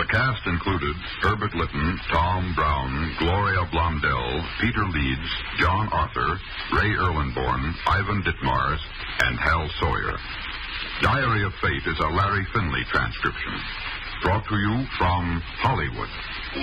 The cast included Herbert Lytton, Tom Brown, Gloria Blondell, Peter Leeds, John Arthur, Ray Erlenborn, Ivan Ditmars, and Hal Sawyer. Diary of Fate is a Larry Finley transcription. Brought to you from Hollywood.